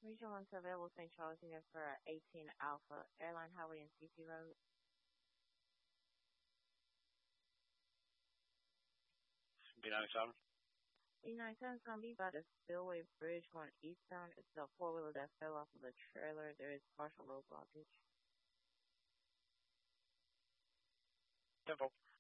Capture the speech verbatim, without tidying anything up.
Region one to available Saint Charles unit for eighteen Alpha, Airline Highway and C P Road. B ninety-seven. B ninety-seven is going to be by the Spillway Bridge going eastbound. It's a four-wheeler that fell off of the trailer. There is partial road blockage. Simple.